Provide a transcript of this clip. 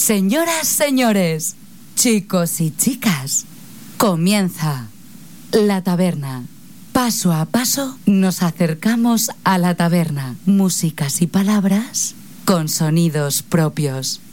Señoras, señores, chicos y chicas, comienza La Taberna. Paso a paso nos acercamos a la taberna. Músicas y palabras con sonidos propios.